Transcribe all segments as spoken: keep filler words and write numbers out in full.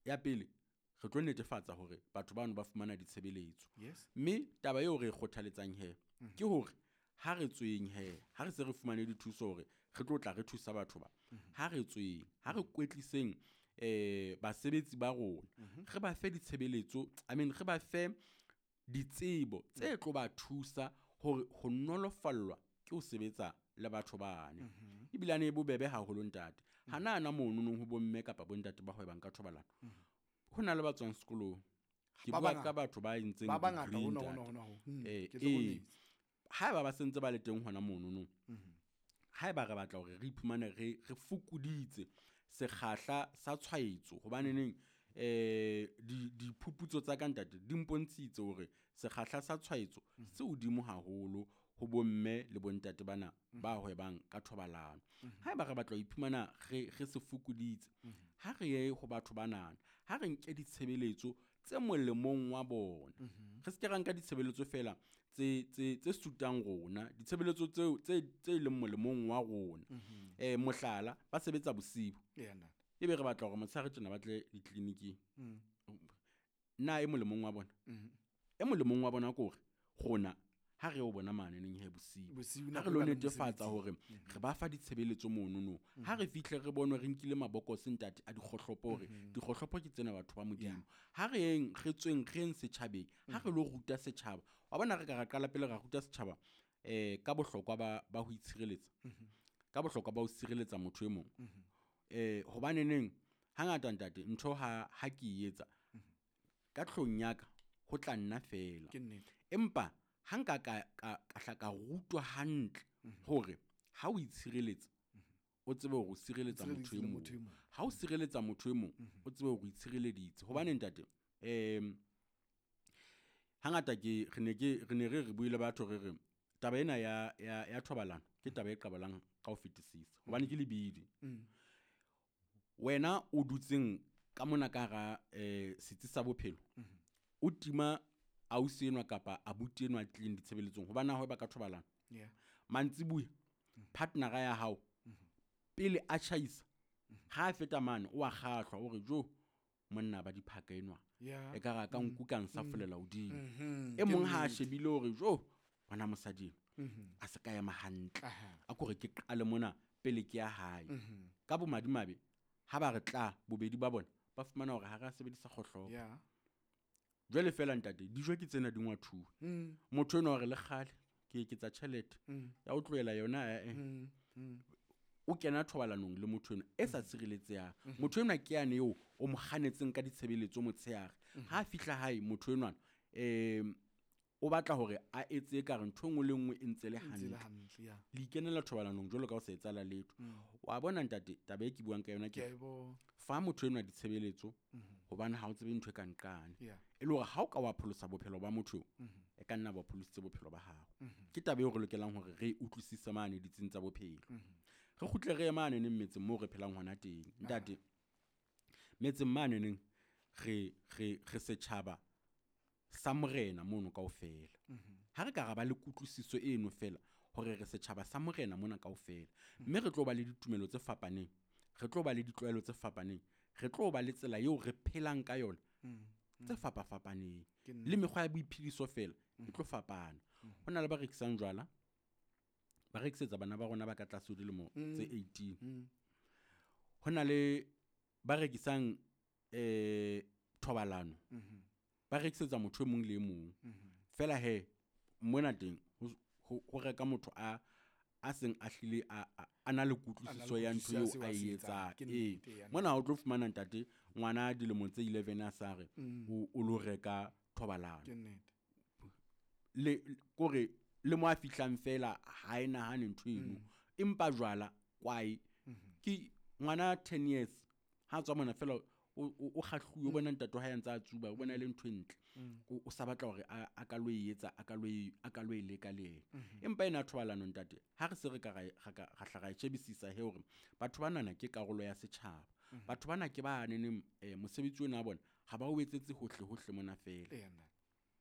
ya pele re tlo netefatsa hore batho bano ba fumana ditshebeletso Yes. mme taba eo re kgothaletsang he ke hore ha re tsweng he ha re se re fumane dithuso hore re tlo tla re thusa batho ba ha re tsweng ha re kwetliseng eh basebetsi ba rona re ba fe ditshebeletso I mean re ba fe ditsebo tse tlo ba thusa hore ho nolofallwa ke ho sebetsa le batho bane ebilane e bobebe haholo ntate hana na mono no ho bomme kapa bontate ba hwebang ka thobalano ho na le batswang sekolong ke Ba bua bangata. ka batho ba entseng Ba bangata degree, hona, ntate. hona, hona, hona. Hmm, Eh, ke tlo eh, bonnetse. ha ba ba sentse ba le teng hona mono no ha ba re batla hore re iphumane re re fukuditse sekgahla sa tshwaetso hobane neng eh di diphuputso tsa ka ntate di mpontshitse hore sekgahla sa tshwaetso se hodimo haholo ho bomme le bontate bana ba hwebang ka thobalano ha ba re batla ho iphumana re re se fukuditse ha re ye ho batho banana ha re nke ditshebeletso tse molemong wa bona re se ke ra nka ditshebeletso fela tse tse tse sutang rona ditshebeletso tseo tse tse leng molemong wa rona eh mohlala ba sebetsa bosibu Yeah, ntate. ebe re batla hore motshare tjena ba tle ditleliniking na e molemong wa bona e molemong wa bona ko re gona ha re o bona maneneng he bosibu Bosiu ha nako re lo e ba le netefatsa mosebetsing. hore re ba fa ditshebeletso mono no ha re fihle re bone re nkile maboko sentate a dikgohlopo hore dikgohlopo ke tsena batho ba modimo ha re eng re tsweng re eng setjhabeng ha re lo ruta setjhaba wa bona re ka ra qala pele ra ruta setjhaba eh ka bohlokwa ba ba ho itshireletsa ka bohlokwa ba ho sireletsa motho e mong eh hobane neng hangata ntate ntho ha ha ke etsa ka tlong yaka ho tla nna fela Ke nnete. empa hanka ka ka ka ka rutwa hantle hore ha o itshireletsa o tsebe hore o sireletsa motho e mong ha o sireletsa motho e mong o tsebe hore o itshireleditse hobane ntate em hangata ke re ne ke re ne re re buile batho re re taba ena ya ya ya thobalano ke taba e qabalang ka ho fetisisa hobane ke lebidi wena o dutseng ka mona ka ra eh setsi sa bophelo o tima ausienwa kapa abutienwa tleng ditshebeletsong hobana ho ba ka thobalano Yeah. mantsibuya partner ya hao pele a chaisa ha a feta mane o a kgahlwa o re jo monna ba diphaka enwa Yeah. e ka ga ka nku ka nsafolela hodimo Mhm. e mong Ke ha a nnete. shebile hore jo bona mosadi a se ka ya mahantle Aha. a kore ke qale mona pele ke ya hae ka bomadimabe ha ba re tla bobedi ba bona ba fumana hore ha re a sebedisa kgohlopo Yeah. jwale fela ntate dijo ke tsena dingwa thu motho eno re le khale ke ke tsa tšhelete ya o tloela yona eh o kena thobalanong le motho eno e sa tshireletseang motho eno ke yane eo o mo kganetseng ka ditshebeletso motsheare ha a fihla hae motho eno eh o batla hore a etse ka re ntho engwe le engwe e ntse le Ntse le hantle hantle, yeah. le ikenela thobalanong jwalo ka o se etsala letho wa bona ntate taba e ke buang ka yona Ke a ke e bona. fa motho eno ditshebeletso hobane ha o tsebe ntho e ka nqane Yeah. e le hore ha o ka wa pholosa bophelo ba motho e ka nna ba pholositse bophelo ba hao ke taba eo re lokelang hore re utlwisise mane ditsing tsa bophelo re khutle re mane ne metseng mo re phelang hona teng ntate metseng mane neng re re re setjhaba sa morena mono kaofela ha re ka ra ba le kutlwisiso eno fela hore re setjhaba sa morena mona kaofela mme re tlo ba le ditumelo tse fapaneng re tlo ba le ditlwaelo tse fapaneng re tlo ba le tsela eo re phelang ka yona tse fapa fapaneng Ke nnete. le mekgwa ya boiphediso fela e tlo fapana hona le ba rekisang jwala ba rekisetsa bana ba rona ba ka tlase ho dilemo tse eighteen hona le ba rekisang eh thobalano ba rekisetsa motho e mong le e mong fela he mona teng ho- ho ho reka motho a a seng a hlile a a- a na le kutlwisiso ya ntho eo kutlwisiso a ya seo a e se etsang etsang. Ke eh nnete, ya mona o tlo fumana ntate ngwana dilemo tse eleven a sa re o o lo reka thobalano Ke nnete. le kore le mo a fihlang fela ha ena ha ntho eno empa jwala kwai ke ngwana ten years ha tswa mona fela o o o kgahluwe bona ntate ha ya ntse a tsuba o bona le ntho entle o o sa batla hore a a ka lo e etsa a ka lo e a ka lo e leka le yena empa ena thobalano ntate ha re se re ka ra ga ka ga hla ga itshebisisa he hore batho ba nana ke karolo ya setjhaba batho bana ke ba nene mosebetsi ona bona ha ba o etsetse hohle hohle mona fela Eh, nna.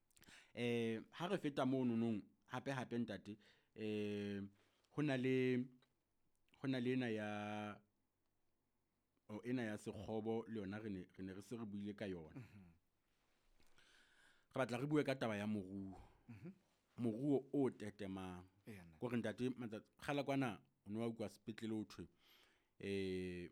eh ha re feta mono nong hape hape ntate eh hona le hona le ena ya o ena ya sekgobo le yona re ne re ne re se re buile ka yona. Re batla re bue ka taba ya moruo. Moruo o tetemang. Go re ntate kgala kwana o ne wa utlwa sepetlele o thwe eh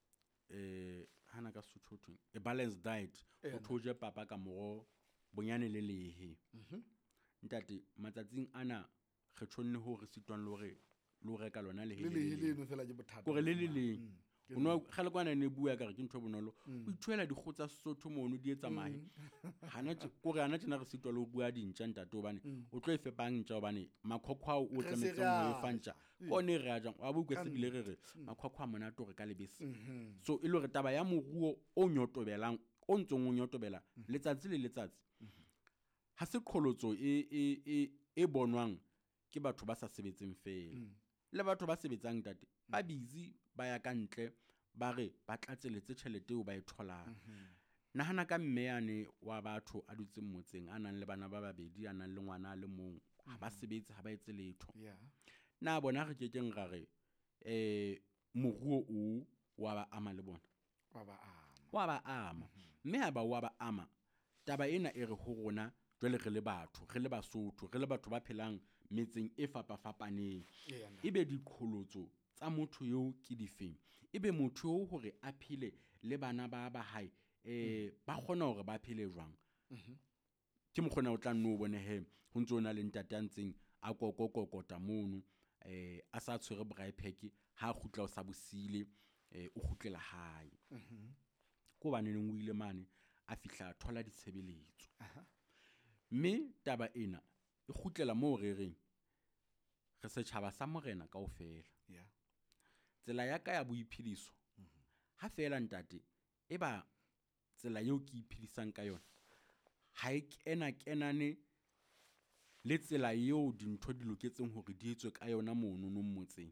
eh hana ka Sotho thwe a balanced diet o thoje papa ka moro bonyane le lehe. Ntate matsatsing ana re tshonne ho re sitwang le hore le ho reka lona lehe le le no fela ke bothata gore le le leng o no kgale kwana ne bua ka re ke ntho bonolo o ithuela dikgotsa Sotho mono di etsa mahe hana tse gore hana tsena re sitwa le ho bua dintja ntate hobane o tlo e fepang ntja hobane makhokho a o tlemetseng ho e fantja kone re a jang wa bo kwese bile re re makhokho a mona to re ka lebese so ile re taba ya moruo o nyotobelang o ntsong o nyotobela letsatsi le letsatsi ha se qholotso e e e e bonwang ke batho ba sa sebetseng fela le batho ba sebetsang tate ba busy ba ya ka ntle ba re ba tlatseletse tšhelete o ba e tholang. Nahana ka mme yane wa batho a dutse motseng a nang le bana ba babedi a nang le ngwana le mong ha ba sebetse ha ba etse letho. Na bona re kekeng ra re eh moruo o wa ba ama le bona wa ba ama wa ba ama mme ha ba wa ba ama taba ena e re ho rona jwale re le batho re le Basotho re le batho ba phelang metseng e fapa fapaneng ebe diqholotso tsa motho yo ke difeng ebe motho yo hore a phile le bana ba ba hae eh ba kgona hore ba phile jwang ke mokgona o tla nno o bone he ho ntse ona le ntate a ntseng a kokokokota mono eh a sa tshwere braai pack ha khutla o sa bosile eh o khutlela hae ko ba neng o ile mane a fihla thola ditshebeletso mme taba ena e khutlela mo re reng re setjhaba sa morena kaofela tsela ya ka ya boiphediso ha fela ntate e ba tsela eo ke iphedisang ka yona ha e kena kenane le tsela eo dintho di loketseng hore di etswe ka yona mono no motseng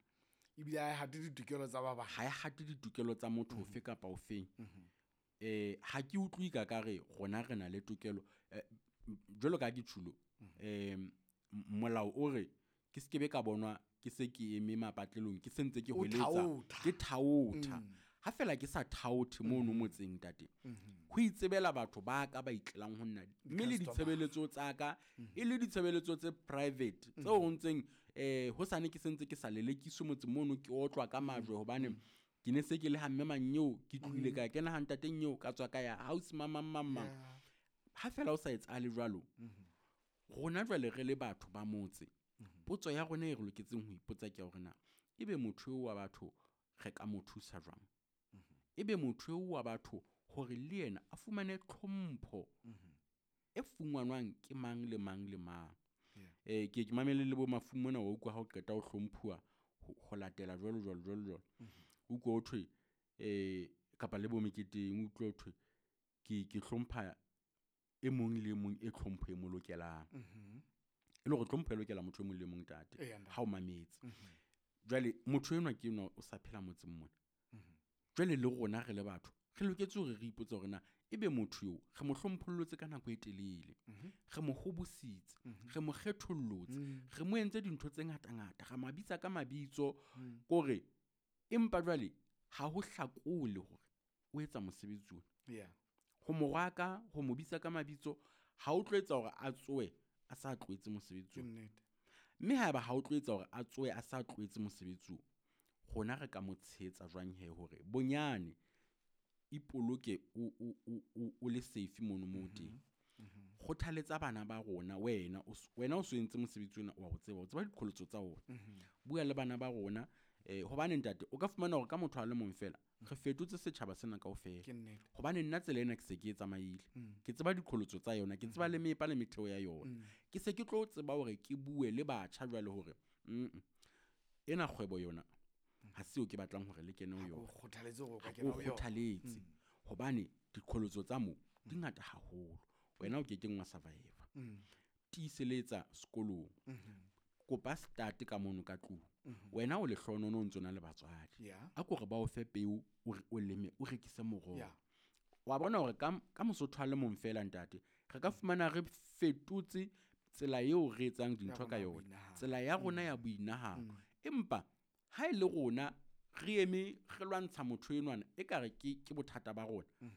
e bile ha hate ditokelo tsa ba ba ha e hate ditokelo tsa motho ofe kapa ofeng eh ha ke utlwi ka ka re gona re na le tokelo jwalo ka ke tshulo eh molao o re ke se ke be ka bonwa ke se ke eme mapatlelong ke sentse ke holetsa ke thaotha ha fela ke sa thaothe mono motseng tate ho itsebela batho ba ka ba itlelang ho nna mme le ditshebeletso tsa ka e le ditshebeletso tse private tse ho ntseng eh ho sane ke sentse ke sa lelekiso motseng mono ke otlwa ka majwe hobane ke ne se ke le ha mme manyeo ke tlile ka kena ha ntate nyeo ka tswa ka ya house mama mama ha fela o sa etsa le jwalo rona jwale re le batho ba motse potso ya rona e re loketseng ho ipotsa ke hore na ebe motho wa batho re ka mothusa jwang ebe motho wa batho hore le yena a fumane tlhompho e fungwanwang ke mang le mang le mang eh ke ke mamele le bo mafumana wa ukwa ha o qeta ho hlomphuwa ho latela jwalo jwalo jwalo jwalo ukwa o thwe eh kapa le bo meketeng utlwa o thwe ke ke hlompha e mong le mong e tlhompho e molokelang e le go tlhompho e lokela motho e mong le mong tate ha o mametse jwale motho enwa ke enwa o sa phela motseng mona jwale le rona re le batho re loketse hore re ipotse hore na ebe motho yo re mo hlomphollotse ka nako e telele re mo hobositse re mo kgethollotse re mo entse dintho tse ngata ngata ga mabitsa ka mabitso gore empa jwale ha ho hlakole hore o etsa mosebetsi ona ho mo raka ho mo bitsa ka mabitso ha o tloetsa hore a tsoe a sa tloetse mosebetsi ona mme ha ba ha o tloetsa hore a tsoe a sa tloetse mosebetsi ona gona re ka mo tshetsa jwang he hore bonyane ipoloke o o o o le safe mono mo teng go thaletsa bana ba rona wena wena o swentse mosebetsi ona wa go tseba o tseba dikolotso tsa ona bua le bana ba rona eh hobane ntate o ka fumana hore ka motho a le mong fela re fetotse setjhaba sena kaofela hobane nna tsela ena ke se ke etsa maile ke tseba dikolotso tsa yona ke tseba le mepa le metheo ya yona ke se ke tlo tseba hore ke bue le batjha jwale hore ena kgwebo yona ha se o ke batlang hore le kene o yona kgothaletse hore ka kena o yona kgothaletse hobane dikolotso tsa mo di ngata haholo wena o kekeng wa survive tiiseletsa sekolong kopa start ka mono ka tlu wena o le hlono no ntsona le batswadi a go re ba o fe peu o leme o rekise moroho wa bona hore ka ka Mosotho le mong fela ntate re ka fumana re fetutse tsela eo re etsang dintho ka yona tsela ya rona ya boinahano empa ha ile rona re eme re lwantsha motho enwana e ka re ke ke bothata ba rona